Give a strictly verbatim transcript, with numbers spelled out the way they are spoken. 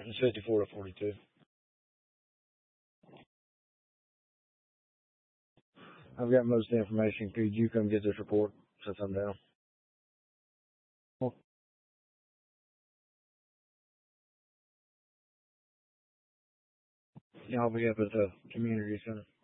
It's fifty-four to forty-two. I've got most of the information. Could you come get this report since I'm down? Well, yeah, I'll be up at the community center.